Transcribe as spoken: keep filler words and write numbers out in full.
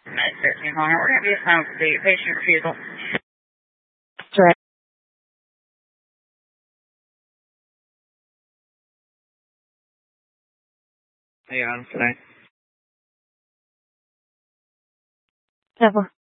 Med thirteen calling. We're going to be assigned for the patient refusal. Direct. Are you on today? Never.